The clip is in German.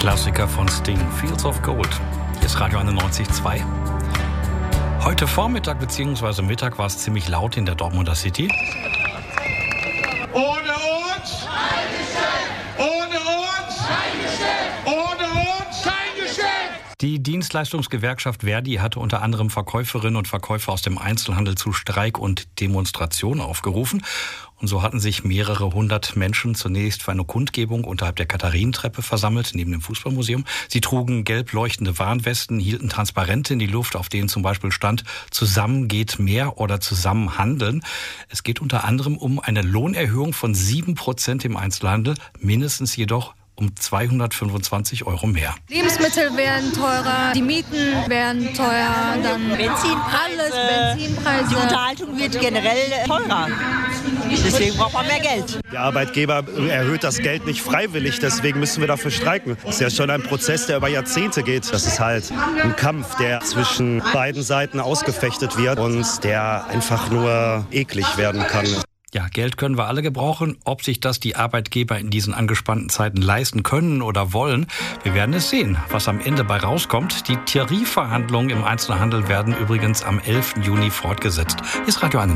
Klassiker von Sting, Fields of Gold. Hier ist Radio 91.2. Heute Vormittag bzw. Mittag war es ziemlich laut in der Dortmunder City. Ohne uns! Kein Geschäft! Ohne uns! Kein Geschäft! Ohne uns! Kein Geschäft! Die Dienstleistungsgewerkschaft Verdi hatte unter anderem Verkäuferinnen und Verkäufer aus dem Einzelhandel zu Streik und Demonstration aufgerufen. Und so hatten sich mehrere hundert Menschen zunächst für eine Kundgebung unterhalb der Katharinentreppe versammelt, neben dem Fußballmuseum. Sie trugen gelb leuchtende Warnwesten, hielten Transparente in die Luft, auf denen zum Beispiel stand, zusammen geht mehr oder zusammen handeln. Es geht unter anderem um eine Lohnerhöhung von 7% im Einzelhandel, mindestens jedoch um 225 € mehr. Lebensmittel werden teurer, die Mieten werden teuer, dann Benzinpreise. Die Unterhaltung wird generell teurer. Deswegen braucht man mehr Geld. Der Arbeitgeber erhöht das Geld nicht freiwillig, deswegen müssen wir dafür streiken. Das ist ja schon ein Prozess, der über Jahrzehnte geht. Das ist halt ein Kampf, der zwischen beiden Seiten ausgefechtet wird und der einfach nur eklig werden kann. Ja, Geld können wir alle gebrauchen. Ob sich das die Arbeitgeber in diesen angespannten Zeiten leisten können oder wollen, wir werden es sehen, was am Ende bei rauskommt. Die Tarifverhandlungen im Einzelhandel werden übrigens am 11. Juni fortgesetzt. Ist Radio 1.